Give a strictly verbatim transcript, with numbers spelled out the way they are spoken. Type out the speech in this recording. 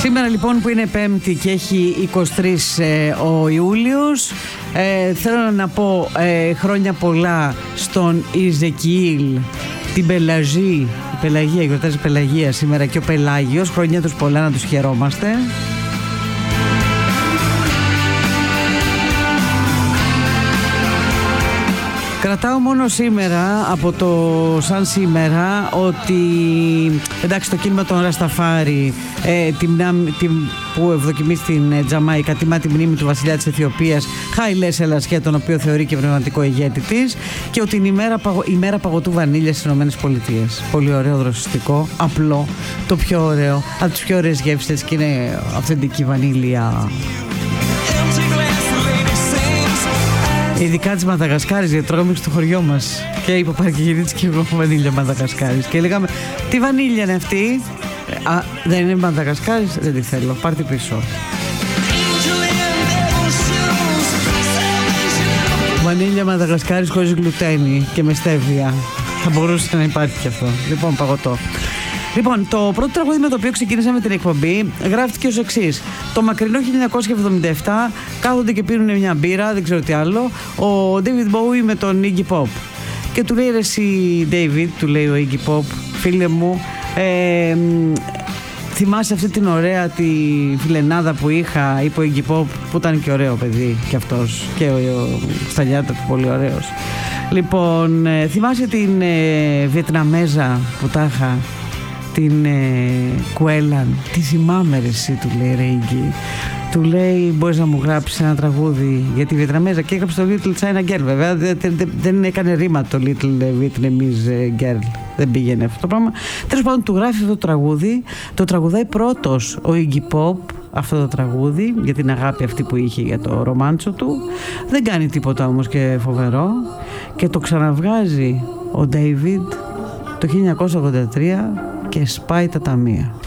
Σήμερα λοιπόν που είναι Πέμπτη και έχει είκοσι τρεις ε, ο Ιούλιος, ε, θέλω να πω ε, χρόνια πολλά στον Ιζεκιήλ, την Πελαζή, η Πελαγία, γιορτάζει Πελαγία σήμερα και ο Πελάγιος, χρόνια τους πολλά, να τους χαιρόμαστε. Κρατάω μόνο σήμερα, από το σαν σήμερα, ότι εντάξει, το κίνημα των Ρασταφάρι ε, την, την, που ευδοκιμεί στην ε, Τζαμάικα τιμά τη μνήμη του βασιλιά της Αιθιοπίας Χάιλε Σελασιέ, τον οποίο θεωρεί και πνευματικό ηγέτη της, και ότι είναι η μέρα, η μέρα παγωτού βανίλιας στις Ηνωμένες Πολιτείες. Πολύ ωραίο, δροσιστικό, απλό, το πιο ωραίο, από τις πιο ωραίες γεύσεις, και είναι αυθεντική βανίλια. Ειδικά της Μαδαγασκάρης, γιατί τρώγαμε στο χωριό μας και η Παπαρκηγεννήτης και εγώ βανίλια Μαδαγασκάρης και λέγαμε τι βανίλια είναι αυτή? Α, δεν είναι Μαδαγασκάρης, δεν τη θέλω, πάρ' τη πίσω. Βανίλια Μαδαγασκάρης χωρίς γλουτένι και με στέβια, θα μπορούσε να υπάρχει και αυτό. Λοιπόν, παγωτό. Λοιπόν, το πρώτο τραγούδι με το οποίο ξεκίνησαμε την εκπομπή γράφτηκε ως εξής. Το μακρινό χίλια εννιακόσια εβδομήντα επτά κάθονται και πίνουν μια μπύρα, δεν ξέρω τι άλλο, ο David Bowie με τον Iggy Pop. Και του λέει, ρε εσύ David, του λέει ο Iggy Pop, φίλε μου, ε, θυμάσαι αυτή την ωραία τη φιλενάδα που είχα, είπε ο Iggy Pop, που ήταν και ωραίο παιδί κι αυτός, και ο, ο Σταλιάτα του πολύ ωραίος. Λοιπόν, ε, θυμάσαι την ε, Βιετναμέζα που τα είχα, την ε, Κουέλαν, τη θυμάμαι ρε εσύ, του λέει, ρε Iggy. Του λέει, μπορείς να μου γράψεις ένα τραγούδι για τη Βιετναμέζα? Και έγραψε το Little China Girl, βέβαια δεν, δεν, δεν έκανε ρήμα το Little Vietnamese Girl, δεν πήγαινε αυτό το πράγμα. Τέλος πάντων, του γράφει αυτό το τραγούδι, το τραγουδάει πρώτος ο Iggy Pop αυτό το τραγούδι για την αγάπη αυτή που είχε για το ρομάντσο του, δεν κάνει τίποτα όμως και φοβερό, και το ξαναβγάζει ο David το χίλια εννιακόσια ογδόντα τρία και σπάει τα ταμεία.